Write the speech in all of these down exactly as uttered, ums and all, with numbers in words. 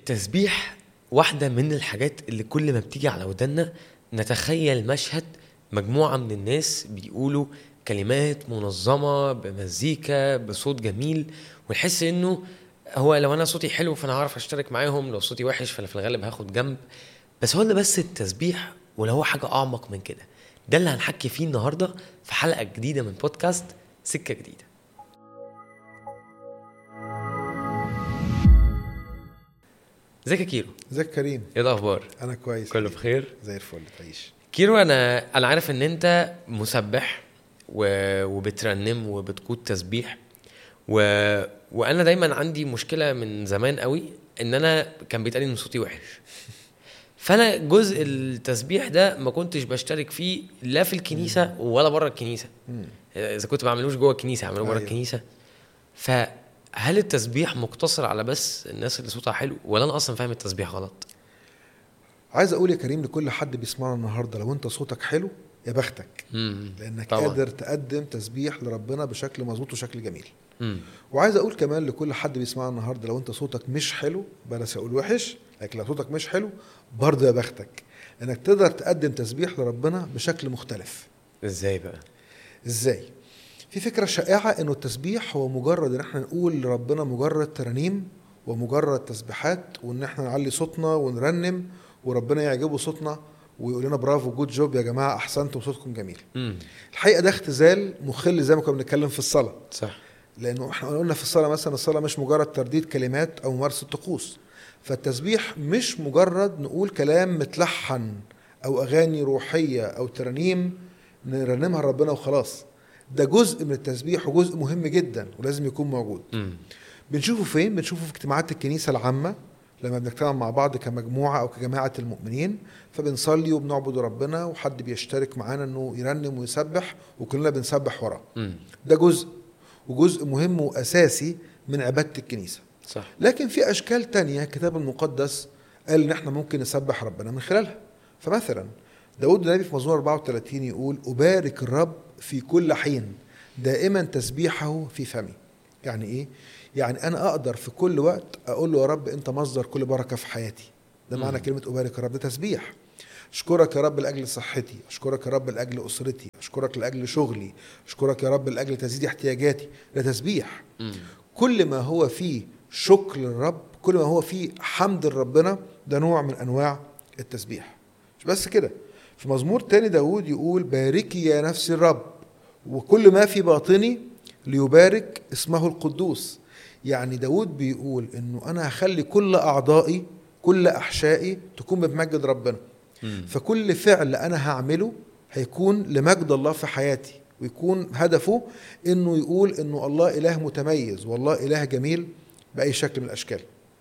التسبيح واحدة من الحاجات اللي كل ما بتيجي على ودنا نتخيل مشهد مجموعة من الناس بيقولوا كلمات منظمة بمزيكا بصوت جميل، ونحس انه هو لو انا صوتي حلو فانا هعرف اشترك معاهم، لو صوتي وحش فانا في الغالب هاخد جنب. بس هو ده بس التسبيح ولا هو حاجة اعمق من كده؟ ده اللي هنحكي فيه النهاردة في حلقة جديدة من بودكاست سكة جديدة. ازيك يا كيرو؟ ازيك كريم؟ ايه الاخبار؟ انا كويس، كله بخير زي الفل. تعيش كيرو. انا انا عارف ان انت مسبح و... وبترنم وبتقود تسبيح و... وانا دايما عندي مشكله من زمان قوي ان انا كان بيتقال ان صوتي وحش، فانا جزء التسبيح ده ما كنتش بشترك فيه لا في الكنيسه ولا بره الكنيسه. اذا كنت بعملوش جوه الكنيسه اعمله بره الكنيسه. فهل التسبيح مقتصر على بس الناس اللي صوتها حلو ولا انا اصلا فاهم التسبيح غلط؟ عايز اقول يا كريم لكل حد بيسمعنا النهارده، لو انت صوتك حلو يا بختك، مم. لانك طبعا. قادر تقدم تسبيح لربنا بشكل مظبوط وشكل جميل. مم. وعايز اقول كمان لكل حد بيسمعنا النهارده، لو انت صوتك مش حلو بلاش اقول وحش، لكن لو صوتك مش حلو برضه يا بختك، لانك تقدر تقدم تسبيح لربنا بشكل مختلف. ازاي بقى؟ ازاي؟ في فكره شائعه انه التسبيح هو مجرد ان احنا نقول لربنا مجرد ترانيم ومجرد تسبيحات، وان احنا نعلي صوتنا ونرنم وربنا يعجبه صوتنا ويقول لنا برافو جود جوب يا جماعه احسنتم صوتكم جميل. مم. الحقيقه ده اختزال مخل زي ما كنا بنتكلم في الصلاه، صح، لانه احنا قلنا في الصلاه مثلا الصلاه مش مجرد ترديد كلمات او ممارسه طقوس، فالتسبيح مش مجرد نقول كلام متلحن او اغاني روحيه او ترانيم نرنمها لربنا وخلاص. ده جزء من التسبيح وجزء مهم جدا ولازم يكون موجود. مم. بنشوفه فين؟ بنشوفه في اجتماعات الكنيسه العامه، لما بنجتمع مع بعض كمجموعه او كجماعه المؤمنين فبنصلي وبنعبد ربنا وحد بيشترك معانا انه يرنم ويسبح وكلنا بنسبح وراه. ده جزء وجزء مهم واساسي من عباده الكنيسه. صح. لكن في اشكال تانية الكتاب المقدس قال ان احنا ممكن نسبح ربنا من خلالها. فمثلا داود النبي في مزمور أربعة وثلاثين يقول أبارك الرب في كل حين دائما تسبيحه في فمي. يعني ايه؟ يعني انا اقدر في كل وقت اقول له يا رب انت مصدر كل بركه في حياتي. ده معنى كلمه ابارك الرب، ده تسبيح. اشكرك يا رب لاجل صحتي، اشكرك يا رب لاجل اسرتي، اشكرك لاجل شغلي، اشكرك يا رب لاجل تسديد احتياجاتي. ده تسبيح. مم. كل ما هو فيه شكر للرب، كل ما هو فيه حمد لربنا، ده نوع من انواع التسبيح. مش بس كده، في مزمور تاني داود يقول باركي يا نفسي الرب وكل ما في باطني ليبارك اسمه القدوس. يعني داود بيقول انه انا هخلي كل اعضائي كل احشائي تكون بمجد ربنا. مم. فكل فعل انا هعمله هيكون لمجد الله في حياتي، ويكون هدفه انه يقول انه الله اله متميز والله اله جميل باي شكل من الاشكال.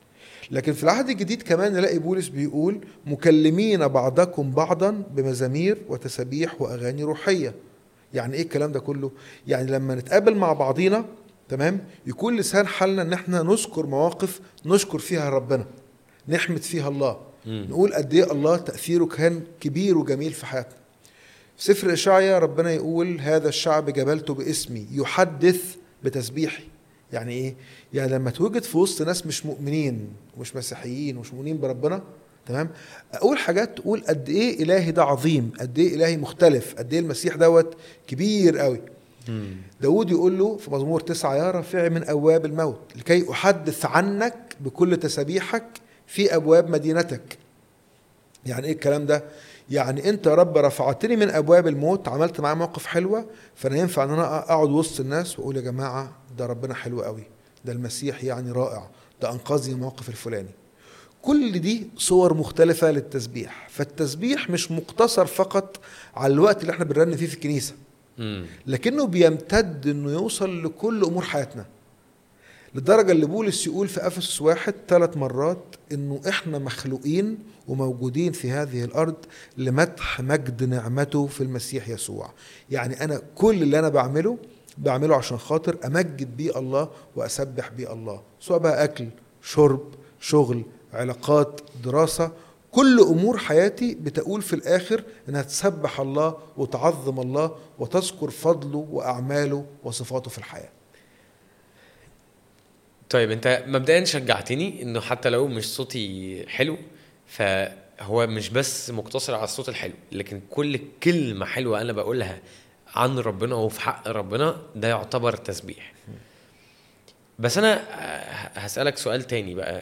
لكن في العهد الجديد كمان نلاقي بولس بيقول مكلمين بعضكم بعضا بمزامير وتسابيح واغاني روحيه. يعني ايه الكلام ده كله؟ يعني لما نتقابل مع بعضينا تمام يكون لسان حالنا ان احنا نذكر مواقف نشكر فيها ربنا، نحمد فيها الله. مم. نقول قد ايه الله تأثيره كان كبير وجميل في حياتنا. في سفر إشعياء ربنا يقول هذا الشعب جبلته باسمي يحدث بتسبيحي. يعني ايه؟ يعني لما توجد في وسط ناس مش مؤمنين ومش مسيحيين ومش مؤمنين بربنا تمام، اقول حاجات تقول قد ايه الهي ده عظيم، قد ايه الهي مختلف، قد ايه المسيح دوت كبير قوي. مم. داود يقول له في مزمور تسعة يا رافع من ابواب الموت لكي احدث عنك بكل تسبيحك في ابواب مدينتك. يعني ايه الكلام ده؟ يعني انت يا رب رفعتني من ابواب الموت، عملت معايا موقف حلوه، فانا ينفع ان انا اقعد وسط الناس واقول يا جماعه ده ربنا حلو قوي، ده المسيح يعني رائع، ده انقذني من الموقف الفلاني. كل دي صور مختلفه للتسبيح. فالتسبيح مش مقتصر فقط على الوقت اللي احنا بنرن فيه في الكنيسه، لكنه بيمتد انه يوصل لكل امور حياتنا، للدرجة اللي بولس يقول في أفسس واحد ثلاث مرات إنه إحنا مخلوقين وموجودين في هذه الأرض لمدح مجد نعمته في المسيح يسوع. يعني أنا كل اللي أنا بعمله بعمله عشان خاطر أمجد بيه الله وأسبح بيه الله، سواء بقى أكل، شرب، شغل، علاقات، دراسة، كل أمور حياتي بتقول في الآخر إنها تسبح الله وتعظم الله وتذكر فضله وأعماله وصفاته في الحياة. طيب انت مبدئيا شجعتني انه حتى لو مش صوتي حلو فهو مش بس مقتصر على الصوت الحلو، لكن كل كلمة حلوة انا بقولها عن ربنا وفي حق ربنا ده يعتبر تسبيح. بس انا هسألك سؤال تاني بقى،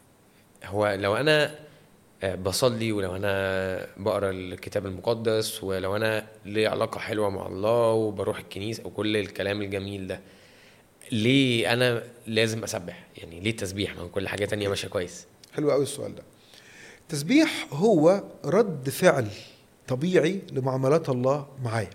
هو لو انا بصلي ولو انا بقرا الكتاب المقدس ولو انا لي علاقة حلوة مع الله وبروح الكنيسة وكل الكلام الجميل ده، ليه انا لازم اسبح؟ يعني ليه التسبيح ما كل حاجة تانية ماشية كويس؟ حلو قوي السؤال ده. التسبيح هو رد فعل طبيعي لمعاملات الله معايا.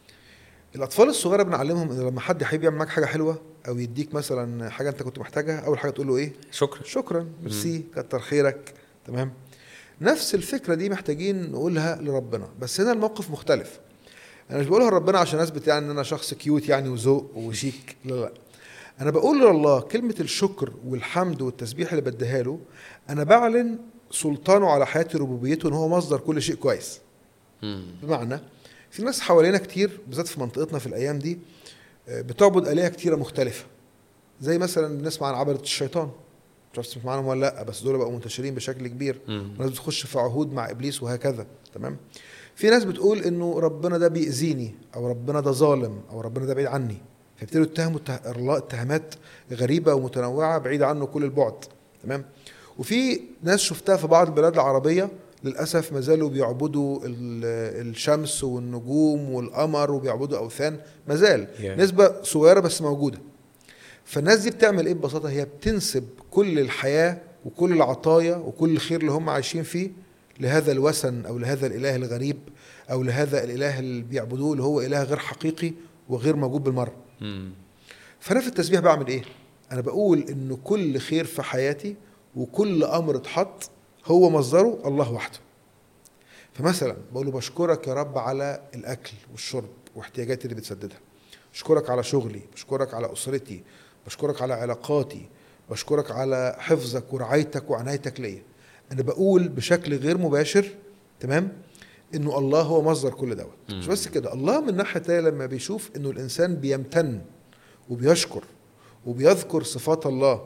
الاطفال الصغيره بنعلمهم ان لما حد يحب يعمل معاك حاجه حلوه او يديك مثلا حاجه انت كنت محتاجها، اول حاجه تقول له ايه؟ شكرا. شكرا، ميرسي، كتر خيرك. تمام. نفس الفكره دي محتاجين نقولها لربنا، بس هنا الموقف مختلف. انا مش بقولها لربنا عشان اثبت يعني ان انا شخص كيوت يعني وذوق وشيك، لا لا، انا بقول لله كلمه الشكر والحمد والتسبيح اللي بديها له، انا بعلن سلطانه على حياتي، ربوبيته، ان هو مصدر كل شيء كويس. مم. بمعنى في ناس حوالينا كتير بالذات في منطقتنا في الايام دي بتعبد آلهة كتيره مختلفه، زي مثلا بنسمع عن عبدة الشيطان، مش عارف تسمع عنهم ولا لا، بس دول بقوا منتشرين بشكل كبير، وناس بتخش في عهود مع ابليس وهكذا. تمام. في ناس بتقول انه ربنا ده بيأذيني، او ربنا ده ظالم، او ربنا ده بعيد عني، فيبتدوا يتهموا الله اتهامات غريبه ومتنوعه بعيده عنه كل البعد. تمام. وفي ناس شفتها في بعض البلاد العربيه للاسف ما زالوا بيعبدوا الشمس والنجوم والقمر وبيعبدوا اوثان، ما زال yeah. نسبه صغيره بس موجوده. فالناس دي بتعمل ايه ببساطه؟ هي بتنسب كل الحياه وكل العطايا وكل الخير اللي هم عايشين فيه لهذا الوثن او لهذا الاله الغريب او لهذا الاله اللي بيعبدوه اللي هو اله غير حقيقي وغير موجود بالمره. مم. فانا في التسبيح بعمل ايه؟ انا بقول ان كل خير في حياتي وكل امر اتحط هو مصدره الله وحده. فمثلا بقول له بشكرك يا رب على الاكل والشرب واحتياجاتي اللي بتسددها، بشكرك على شغلي، بشكرك على اسرتي، بشكرك على علاقاتي، بشكرك على حفظك ورعايتك وعنايتك ليا. انا بقول بشكل غير مباشر، تمام، انه الله هو مصدر كل دوت. مش بس كده، الله من ناحيه تانية لما بيشوف انه الانسان بيمتن وبيشكر وبيذكر صفات الله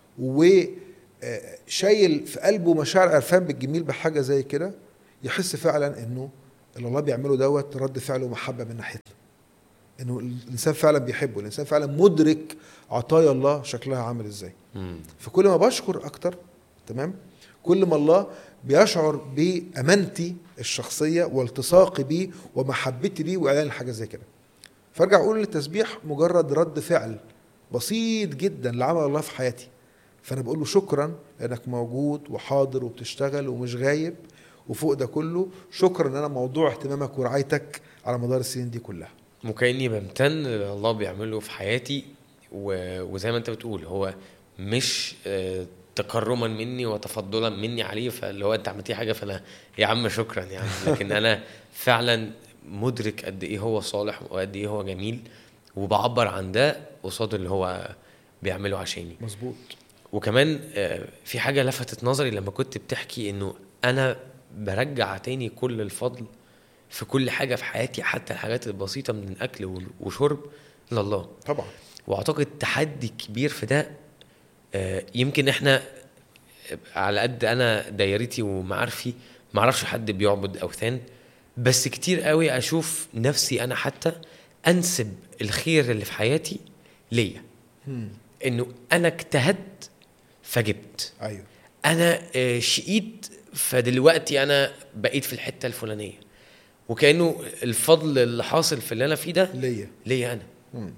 وشايل في قلبه مشاعر عرفان بالجميل بحاجه زي كده، يحس فعلا انه اللي الله بيعمله دوت رد فعله ومحبه من ناحيتنا، انه الانسان فعلا بيحبه، الانسان فعلا مدرك عطايا الله شكلها عامل ازاي. فكل ما بشكر اكتر، تمام، كل ما الله بيشعر بامانتي الشخصيه والتصاقي بيه ومحبتي ليه واعلان حاجه زي كده. فارجع اقول التسبيح مجرد رد فعل بسيط جدا لعمل الله في حياتي، فانا بقول له شكرا لانك موجود وحاضر وبتشتغل ومش غايب، وفوق ده كله شكرا ان انا موضوع اهتمامك ورعايتك على مدار السنين دي كلها. وكأني بمتن الله بيعمله في حياتي، وزي ما انت بتقول هو مش تكرما مني وتفضلا مني عليه، فاللي هو انت عملتي حاجه فانا يا عم شكرا يعني، لكن انا فعلا مدرك قد ايه هو صالح وقد ايه هو جميل، وبعبر عن ده قصاد اللي هو بيعمله عشاني. مظبوط. وكمان في حاجه لفتت نظري لما كنت بتحكي انه انا برجع تاني كل الفضل في كل حاجه في حياتي، حتى الحاجات البسيطه من الاكل وشرب، لله طبعا. واعتقد تحدي كبير في ده. يمكن احنا على قد انا دايرتي ومعارفي ما اعرفش حد بيعبد اوثان، بس كتير قوي اشوف نفسي انا حتى انسب الخير اللي في حياتي ليا، انه انا اجتهدت فجبت، ايوه انا شقيت فدلوقتي انا بقيت في الحته الفلانيه، وكانه الفضل اللي حاصل في اللي انا فيه ده ليا ليا انا. مم.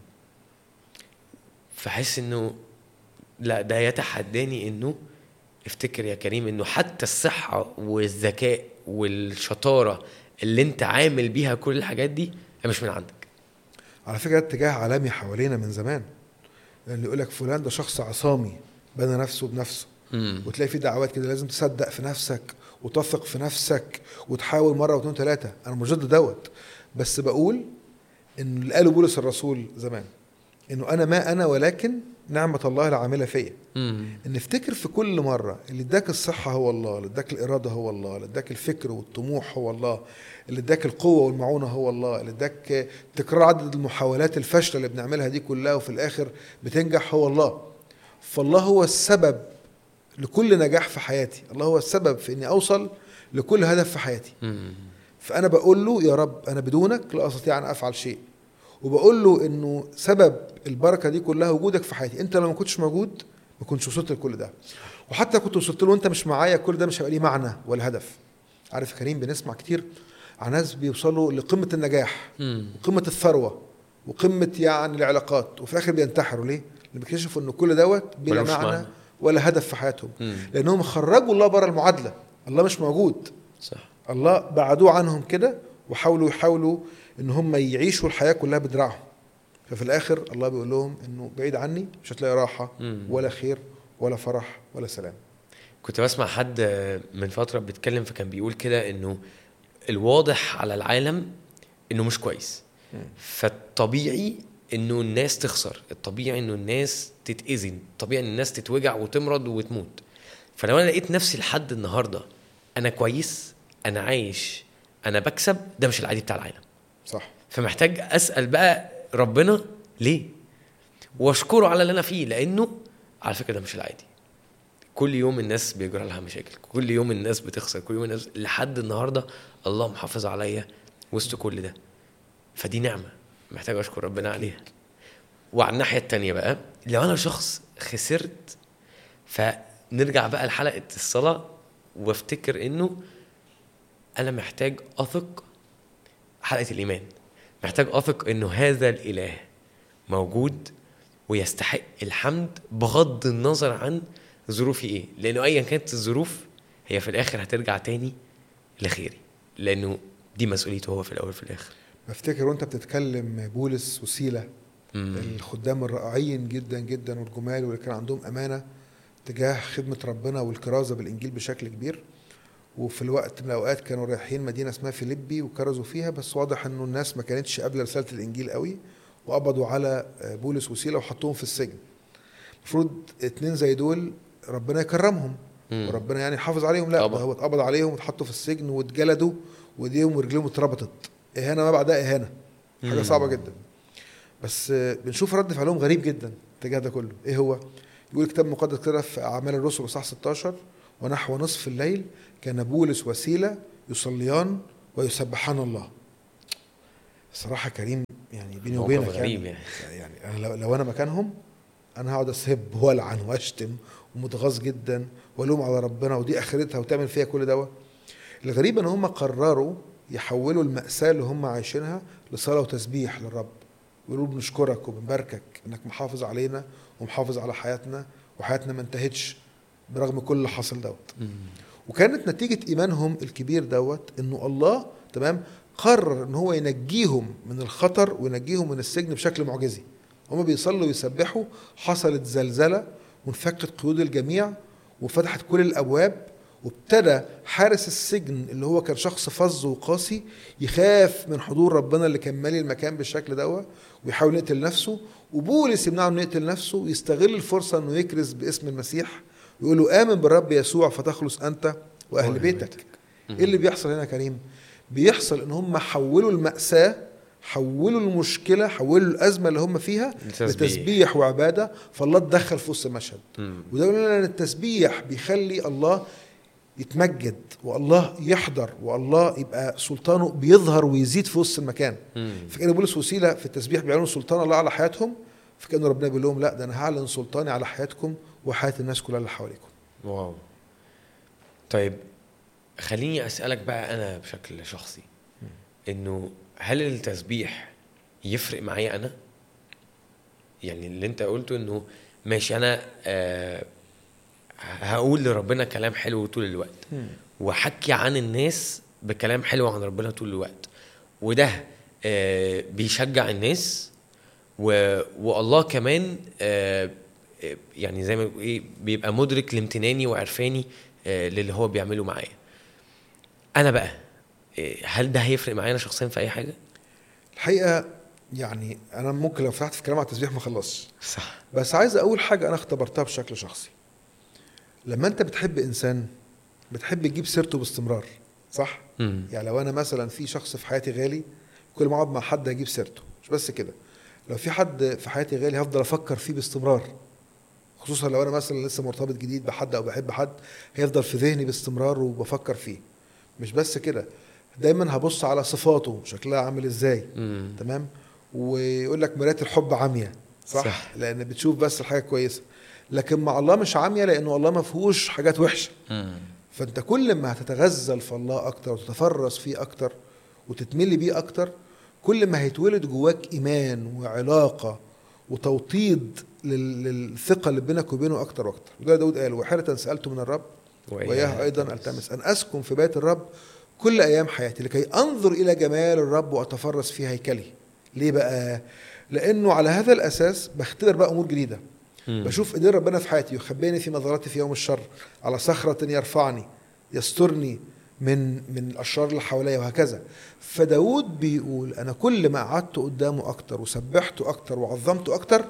فحس انه لا، ده يتحداني انه افتكر يا كريم انه حتى الصحة والذكاء والشطارة اللي انت عامل بيها كل الحاجات دي مش من عندك. على فكرة اتجاه عالمي حوالينا من زمان، اللي يقولك فلان ده شخص عصامي بنى نفسه بنفسه، مم. وتلاقي في دعوات كده لازم تصدق في نفسك وتثق في نفسك وتحاول مرة واثنين ثلاثة. انا مش ضد دوت، بس بقول ان اللي قاله بولس الرسول زمان انه انا ما انا ولكن نعمة الله العاملة فيا. ان نفتكر في كل مرة اللي اداك الصحة هو الله، اللي اداك الإرادة هو الله، اللي اداك الفكر والطموح هو الله، اللي اداك القوة والمعونة هو الله، اللي اداك تكرار عدد المحاولات الفاشلة اللي بنعملها دي كلها وفي الآخر بتنجح هو الله. فالله هو السبب لكل نجاح في حياتي، الله هو السبب في اني اوصل لكل هدف في حياتي. مم. فانا بقول له يا رب انا بدونك لا استطيع ان افعل شيء، وبقول له انه سبب البركه دي كلها وجودك في حياتي، انت لو ما كنتش موجود ما كنتش وصلت لكل ده، وحتى كنت وصلت له وانت مش معايا كل ده مش هيبقى ليه معنى ولا هدف. عارف يا كريم، بنسمع كتير عن ناس بيوصلوا لقمه النجاح مم. وقمه الثروه وقمه يعني العلاقات، وفي الاخر بينتحروا. ليه؟ لان بيكتشفوا ان كل دوت بلا ملوش معنى, معنى. ولا هدف في حياتهم. مم. لانهم خرجوا الله بره المعادله، الله مش موجود، صح. الله بعدوه عنهم كده، وحاولوا يحاولوا ان هم يعيشوا الحياه كلها بدراعهم. ففي الاخر الله بيقول لهم انه بعيد عني مش هتلاقي راحه مم. ولا خير ولا فرح ولا سلام. كنت بسمع حد من فترة بيتكلم، فكان بيقول كده انه الواضح على العالم انه مش كويس، فالطبيعي انه الناس تخسر، الطبيعي انه الناس تتأذن، الطبيعي ان الناس تتوجع وتمرض وتموت. فلو انا لقيت نفسي لحد النهاردة انا كويس، انا عايش، انا بكسب، ده مش العادي بتاع العالم. صح. فمحتاج اسأل بقى ربنا ليه، واشكره على اللي انا فيه، لانه على فكرة ده مش العادي. كل يوم الناس بيجرى لها مشاكل، كل يوم الناس بتخسر، كل يوم الناس لحد النهاردة الله محافظ عليا وسط كل ده. فدي نعمة محتاج أشكر ربنا عليها. وعلى الناحية التانية بقى، لو أنا شخص خسرت، فنرجع بقى لحلقة الصلاة وافتكر إنه أنا محتاج أثق، حلقة الإيمان، محتاج أثق إنه هذا الإله موجود ويستحق الحمد بغض النظر عن ظروفي إيه، لأنه أيا كانت الظروف هي في الآخر هترجع تاني لخيري، لأنه دي مسؤوليته هو في الأول في الآخر. بفتكر وانت بتتكلم بولس وسيلة، مم. الخدام الرائعين جدا جدا والجمال، واللي كان عندهم أمانة تجاه خدمة ربنا والكرازة بالإنجيل بشكل كبير. وفي الوقت من الأوقات كانوا رايحين مدينة اسمها فيليبي وكرزوا فيها، بس واضح أنه الناس ما كانتش قابلة رسالة الإنجيل قوي، وقبضوا على بولس وسيلة وحطوهم في السجن. المفروض اتنين زي دول ربنا يكرمهم، مم. وربنا يعني يحافظ عليهم. لا، ده هو اتقبض عليهم واتحطوا في السجن واتجلدوا وايديهم ورجليهم اتربطت، اهانه ما بعدها اهانه، حاجه مم. صعبه جدا. بس بنشوف رد فعلهم غريب جدا تجاه ده كله. ايه هو؟ يقول الكتاب المقدس كده في اعمال الرسل اصحاح ستاشر: ونحو نصف الليل كان بولس وسيلة يصليان ويسبحان الله. الصراحه كريم يعني بيني وبينك غريب يعني, يعني. يعني أنا لو, لو انا مكانهم انا هقعد اسب والعن واشتم ومتغاظ جدا والوم على ربنا، ودي اخرتها وتعمل فيها كل دوا. الغريب ان هم قرروا يحولوا المأساة اللي هم عايشينها لصلاة وتسبيح للرب، ويقولوا بنشكرك وبنباركك انك محافظ علينا ومحافظ على حياتنا، وحياتنا ما انتهتش برغم كل اللي حصل دوت. وكانت نتيجة ايمانهم الكبير دوت انه الله تمام قرر ان هو ينجيهم من الخطر وينجيهم من السجن بشكل معجزي. هم بيصلوا ويسبحوا، حصلت زلزلة وانفكت قيود الجميع وفتحت كل الابواب، وابتدى حارس السجن اللي هو كان شخص فظ وقاسي يخاف من حضور ربنا اللي كان مالي المكان بالشكل ده، ويحاول يقتل نفسه. وبولس يمنعه انه يقتل نفسه، ويستغل الفرصة انه يكرز باسم المسيح ويقول له آمن بالرب يسوع فتخلص انت واهل بيتك. ايه اللي بيحصل هنا كريم؟ بيحصل ان هم حولوا المأساة، حولوا المشكلة، حولوا الأزمة اللي هم فيها لتسبيح وعبادة، فالله اتدخل في وسط المشهد. وده يقول لنا التسبيح بيخلي الله يتمجد، والله يحضر، والله يبقى سلطانه بيظهر ويزيد في وسط المكان. فكان بولس وسيلة في التسبيح بيعلنوا سلطان الله على حياتهم، فكان ربنا بيقول لهم لا، ده انا هعلن سلطاني على حياتكم وحياة الناس كلها اللي حواليكم. واو. طيب خليني أسألك بقى أنا بشكل شخصي، إنه هل التسبيح يفرق معايا أنا؟ يعني اللي أنت قلته إنه ماشي أنا آه هقول لربنا كلام حلو طول الوقت، وحكي عن الناس بكلام حلو عن ربنا طول الوقت، وده آه بيشجع الناس، و... والله كمان آه يعني زي ما إيه بيبقى مدرك لامتناني وعرفاني آه للي هو بيعمله معايا. أنا بقى هل ده هيفرق معايا شخصيا في أي حاجة؟ الحقيقة يعني أنا ممكن لو فتحت في كلام على التسبيح ما خلصش. صح. بس عايز أقول حاجة أنا اختبرتها بشكل شخصي. لما أنت بتحب إنسان بتحب تجيب سيرته باستمرار، صح؟ مم. يعني لو أنا مثلا في شخص في حياتي غالي، كل ما أقعد مع حد هجيب سيرته. مش بس كده، لو في حد في حياتي غالي هفضل أفكر فيه باستمرار، خصوصا لو انا مثلا لسه مرتبط جديد بحد او بحب حد، هيفضل في ذهني باستمرار وبفكر فيه. مش بس كده، دايما هبص على صفاته شكلها عامل ازاي. مم. تمام. ويقول لك مرات الحب عمياء، صح؟, صح لان بتشوف بس الحاجه كويسه، لكن مع الله مش عمياء لانه الله ما فيهوش حاجات وحشه. مم. فانت كل ما هتتغزل في الله اكتر وتتفرس فيه اكتر وتتملي بيه اكتر، كل ما هيتولد جواك ايمان وعلاقه وتوطيد للثقه اللي بينك وبينه اكتر واكتر. وده داود قال: وحيرة سألت من الرب وإياه أيضا ألتمس أن أسكن في بيت الرب كل أيام حياتي لكي أنظر إلى جمال الرب وأتفرس في هيكله. ليه بقى؟ لأنه على هذا الأساس بختبر بقى أمور جديدة. م. بشوف إيدين ربنا في حياتي، يخبئني في نظراتي في يوم الشر، على صخرة يرفعني، يسترني من من الأشرار اللي حواليا، وهكذا. فداود بيقول: أنا كل ما قعدت قدامه أكتر وسبحته أكتر وعظمته أكتر،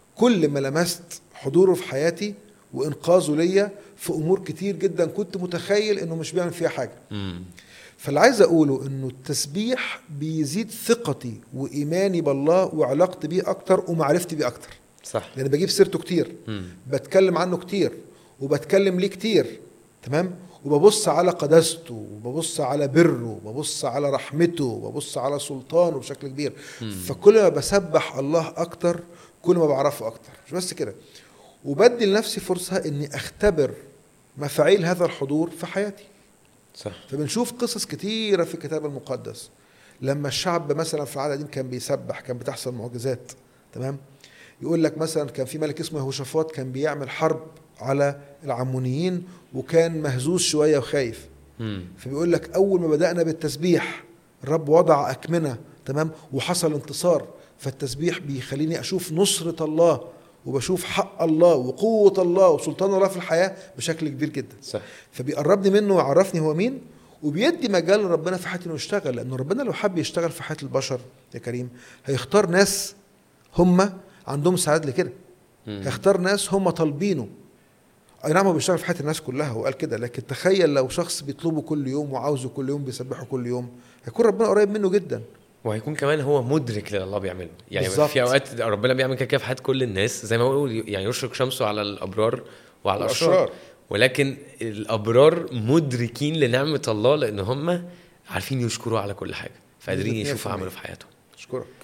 كل ما لمست حضوره في حياتي وإنقاذه ليا في أمور كتير جدا كنت متخيل إنه مش بيعمل فيها حاجة. مم. فاللي عايز أقوله إنه التسبيح بيزيد ثقتي وإيماني بالله وعلاقتي بيه أكتر ومعرفتي بيه أكتر. صح. لأن بجيب سيرته كتير، مم. بتكلم عنه كتير وبتكلم ليه كتير. تمام. وببص على قداسته وببص على بره وببص على رحمته وببص على سلطانه بشكل كبير. مم. فكل ما بسبح الله أكتر كل ما بعرفه أكتر. مش بس كده، وبدي لنفسي فرصة إني أختبر مفاعيل هذا الحضور في حياتي. صح. فبنشوف قصص كتيرة في الكتاب المقدس لما الشعب مثلا في العهد القديم كان بيسبح كان بتحصل معجزات. تمام. يقول لك مثلا كان في ملك اسمه يهوشافاط كان بيعمل حرب على العمونيين وكان مهزوز شوية وخايف. مم. فبيقول لك أول ما بدأنا بالتسبيح الرب وضع أكمنة. تمام. وحصل انتصار. فالتسبيح بيخليني أشوف نصرة الله وبشوف حق الله وقوة الله وسلطان الله في الحياة بشكل كبير جدا. صح. فبيقربني منه ويعرفني هو مين، وبيدي مجال ربنا في حياتي انه يشتغل. لأنه ربنا لو حب يشتغل في حياة البشر يا كريم هيختار ناس هم عندهم سعادة لكده. هيختار ناس هم طالبينه. أي نعم هو بيشتغل في حياة الناس كلها وقال كده، لكن تخيل لو شخص بيطلبه كل يوم وعاوزه كل يوم بيسبحه كل يوم، هيكون ربنا قريب منه جدا. وهيكون كمان هو مدرك للي الله بيعمله. يعني بالزبط. في اوقات ربنا بيعمل كده في حياه كل الناس زي ما بيقولوا، يعني يشرق شمسه على الابرار وعلى الاشرار، ولكن الابرار مدركين لنعمه الله لان هم عارفين يشكروا على كل حاجه، فقادرين يشوفوا عمله في حياتهم. اشكرك.